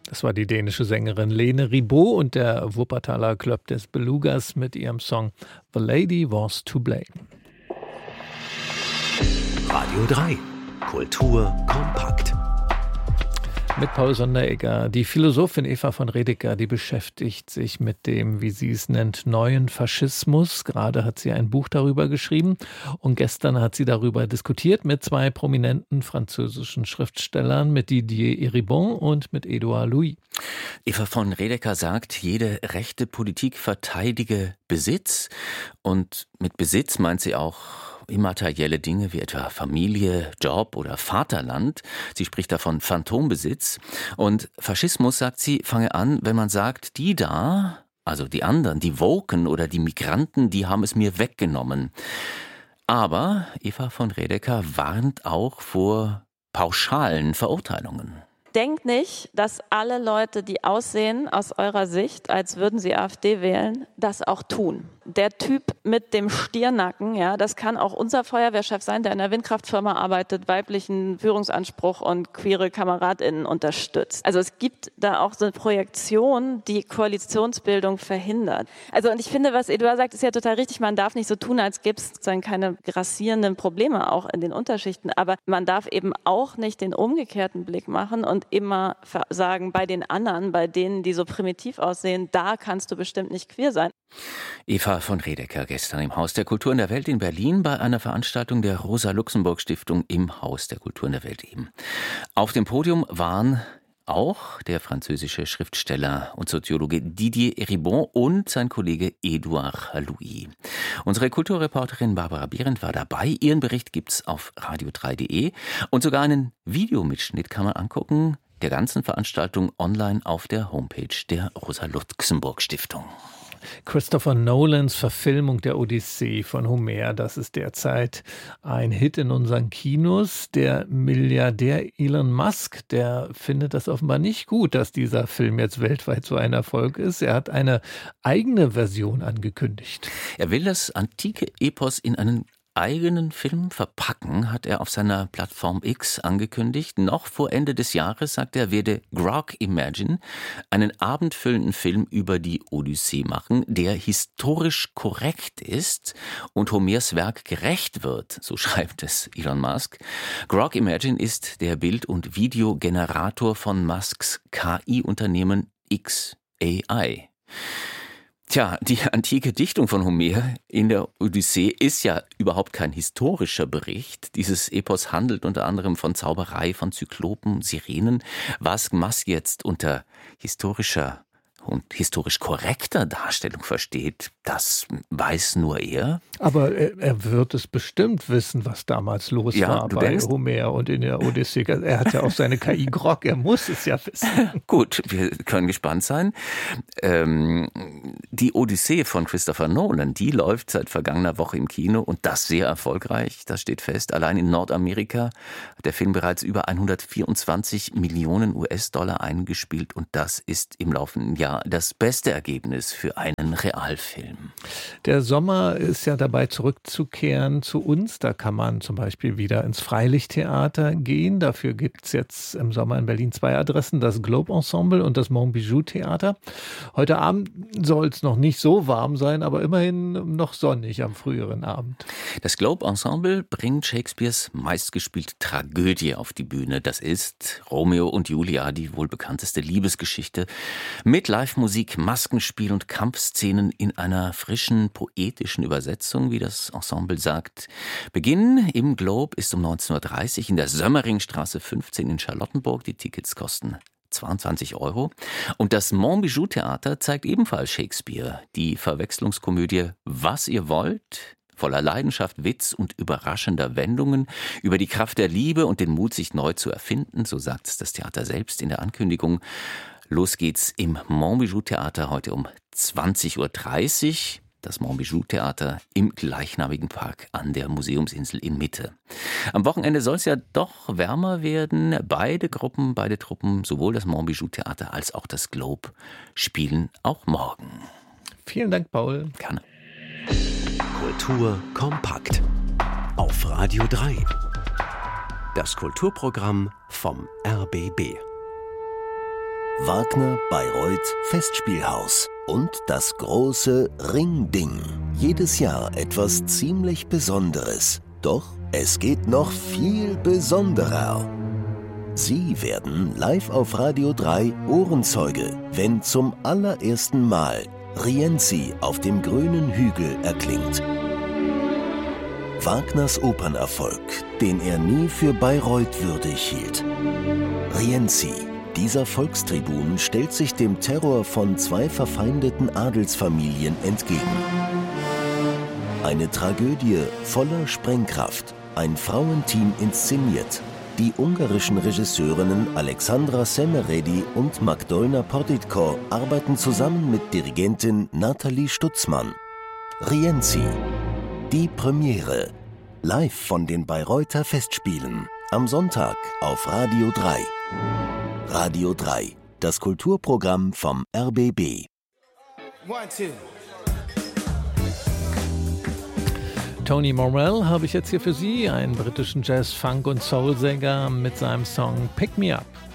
Das war die dänische Sängerin Lene Ribot und der Wuppertaler Club des Belugas mit ihrem Song The Lady Was to Blame. Radio 3. Kultur kompakt. Mit Paul Sonderegger. Die Philosophin Eva von Redeker, die beschäftigt sich mit dem, wie sie es nennt, neuen Faschismus. Gerade hat sie ein Buch darüber geschrieben und gestern hat sie darüber diskutiert mit zwei prominenten französischen Schriftstellern, mit Didier Eribon und mit Édouard Louis. Eva von Redeker sagt, jede rechte Politik verteidige Besitz. Und mit Besitz meint sie auch immaterielle Dinge wie etwa Familie, Job oder Vaterland. Sie spricht davon Phantombesitz. Und Faschismus, sagt sie, fange an, wenn man sagt, die da, also die anderen, die Woken oder die Migranten, die haben es mir weggenommen. Aber Eva von Redeker warnt auch vor pauschalen Verurteilungen. Denkt nicht, dass alle Leute, die aussehen aus eurer Sicht, als würden sie AfD wählen, das auch tun. Der Typ mit dem Stirnacken, ja, das kann auch unser Feuerwehrchef sein, der in einer Windkraftfirma arbeitet, weiblichen Führungsanspruch und queere KameradInnen unterstützt. Also es gibt da auch so eine Projektion, die Koalitionsbildung verhindert. Also und ich finde, was Édouard sagt, ist ja total richtig. Man darf nicht so tun, als gäbe es sozusagen keine grassierenden Probleme auch in den Unterschichten. Aber man darf eben auch nicht den umgekehrten Blick machen und immer sagen, bei den anderen, bei denen, die so primitiv aussehen, da kannst du bestimmt nicht queer sein. Eva von Redeker gestern im Haus der Kultur in der Welt in Berlin bei einer Veranstaltung der Rosa-Luxemburg-Stiftung im Haus der Kultur in der Welt eben. Auf dem Podium waren auch der französische Schriftsteller und Soziologe Didier Eribon und sein Kollege Édouard Louis. Unsere Kulturreporterin Barbara Behrendt war dabei. Ihren Bericht gibt's auf radio3.de und sogar einen Videomitschnitt kann man angucken der ganzen Veranstaltung online auf der Homepage der Rosa-Luxemburg-Stiftung. Christopher Nolans Verfilmung der Odyssee von Homer, das ist derzeit ein Hit in unseren Kinos. Der Milliardär Elon Musk, der findet das offenbar nicht gut, dass dieser Film jetzt weltweit so ein Erfolg ist. Er hat eine eigene Version angekündigt. Er will das antike Epos in einen eigenen Film verpacken, hat er auf seiner Plattform X angekündigt. Noch vor Ende des Jahres, sagt er, werde Grok Imagine einen abendfüllenden Film über die Odyssee machen, der historisch korrekt ist und Homers Werk gerecht wird, so schreibt es Elon Musk. Grok Imagine ist der Bild- und Videogenerator von Musks KI-Unternehmen xAI. Tja, die antike Dichtung von Homer in der Odyssee ist ja überhaupt kein historischer Bericht. Dieses Epos handelt unter anderem von Zauberei, von Zyklopen, Sirenen. Was Musk jetzt unter historischer und historisch korrekter Darstellung versteht, das weiß nur er. Aber er wird es bestimmt wissen, was damals los war bei Homer und in der Odyssee. Er hat ja auch seine KI Grok, er muss es ja wissen. Gut, wir können gespannt sein. Die Odyssee von Christopher Nolan, die läuft seit vergangener Woche im Kino und das sehr erfolgreich, das steht fest. Allein in Nordamerika hat der Film bereits über 124 Millionen US-Dollar eingespielt und das ist im laufenden Jahr das beste Ergebnis für einen Realfilm. Der Sommer ist ja dabei zurückzukehren zu uns. Da kann man zum Beispiel wieder ins Freilichttheater gehen. Dafür gibt es jetzt im Sommer in Berlin zwei Adressen, das Globe Ensemble und das Montbijou Theater. Heute Abend soll es noch nicht so warm sein, aber immerhin noch sonnig am früheren Abend. Das Globe Ensemble bringt Shakespeares meistgespielte Tragödie auf die Bühne. Das ist Romeo und Julia, die wohl bekannteste Liebesgeschichte, mit Live-Musik, Maskenspiel und Kampfszenen in einer frischen, poetischen Übersetzung, wie das Ensemble sagt. Beginn im Globe ist um 19.30 Uhr in der Sömmeringstraße 15 in Charlottenburg. Die Tickets kosten 22 €. Und das Montbijou Theater zeigt ebenfalls Shakespeare. Die Verwechslungskomödie Was ihr wollt, voller Leidenschaft, Witz und überraschender Wendungen, über die Kraft der Liebe und den Mut, sich neu zu erfinden, so sagt es das Theater selbst in der Ankündigung. Los geht's im Montbijou Theater heute um 20.30 Uhr. Das Montbijou Theater im gleichnamigen Park an der Museumsinsel in Mitte. Am Wochenende soll es ja doch wärmer werden. Beide Truppen, sowohl das Montbijou Theater als auch das Globe, spielen auch morgen. Vielen Dank, Paul. Gerne. Kultur kompakt. Auf Radio 3. Das Kulturprogramm vom RBB. Wagner Bayreuth Festspielhaus und das große Ringding. Jedes Jahr etwas ziemlich Besonderes. Doch es geht noch viel besonderer. Sie werden live auf Radio 3 Ohrenzeuge, wenn zum allerersten Mal Rienzi auf dem grünen Hügel erklingt. Wagners Opernerfolg, den er nie für Bayreuth würdig hielt. Rienzi, dieser Volkstribun, stellt sich dem Terror von 2 verfeindeten Adelsfamilien entgegen. Eine Tragödie voller Sprengkraft, ein Frauenteam inszeniert. Die ungarischen Regisseurinnen Alexandra Semeredi und Magdolna Porditko arbeiten zusammen mit Dirigentin Nathalie Stutzmann. Rienzi, die Premiere, live von den Bayreuther Festspielen, am Sonntag auf Radio 3. Radio 3, das Kulturprogramm vom RBB. 1, 2. Tony Morell habe ich jetzt hier für Sie, einen britischen Jazz-, Funk- und Soul-Sänger mit seinem Song Pick Me Up.